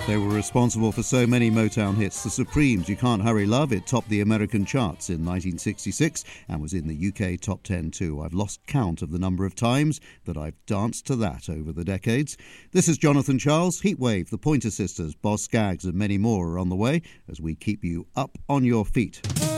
They were responsible for so many Motown hits. The Supremes, You Can't Hurry Love, it topped the American charts in 1966 and was in the UK top 10 too. I've lost count of the number of times that I've danced to that over the decades. This is Jonathan Charles. Heatwave, the Pointer Sisters, Boz Scaggs and many more are on the way as we keep you up on your feet.